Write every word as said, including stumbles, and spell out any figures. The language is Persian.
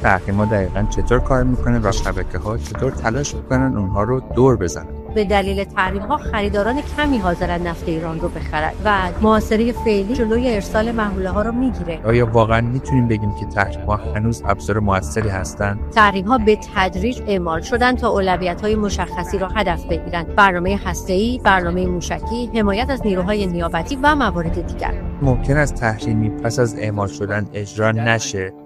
تحریم‌ها دقیقاً چطور کار میکنه و شبکه‌ها چطور تلاش میکنن اونها رو دور بزنن. به دلیل تحریم‌ها خریداران کمی حاضرن نفت ایران رو بخرن و محاصره فعلی جلوی ارسال محموله‌ها رو میگیره. آیا واقعاً میتونیم بگیم که تحریم‌ها هنوز ابزار موثری هستند؟ تحریم‌ها به تدریج اعمال شدن تا اولویت‌های مشخصی را هدف بگیرند: برنامه هسته‌ای، برنامه موشکی، حمایت از نیروهای نیابتی و موارد دیگر. ممکن است تحریمی پس از اعمال شدن اجرا نشه